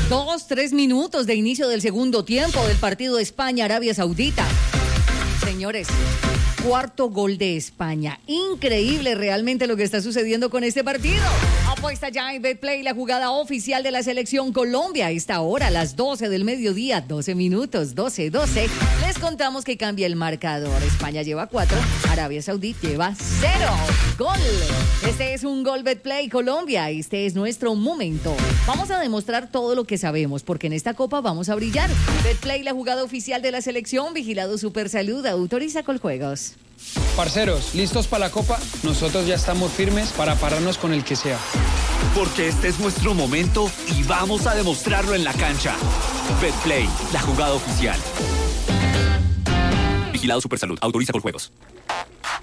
3 minutos de inicio del segundo tiempo del partido de España-Arabia Saudita. Señores, cuarto gol de España. Increíble realmente lo que está sucediendo con este partido. Apuesta ya en Betplay, la jugada oficial de la selección Colombia. A esta hora, a las 12 del mediodía, 12 minutos, 12. Les contamos que cambia el marcador. España lleva 4, Arabia Saudita lleva 0. Gol. Este es un gol Betplay Colombia. Este es nuestro momento. Vamos a demostrar todo lo que sabemos, porque en esta copa vamos a brillar. Betplay, la jugada oficial de la selección. Vigilado Supersalud. Autoriza Coljuegos. Parceros, ¿listos para la copa? Nosotros ya estamos firmes para pararnos con el que sea. Porque este es nuestro momento y vamos a demostrarlo en la cancha. Betplay, la jugada oficial. Vigilado Supersalud. Autoriza Coljuegos.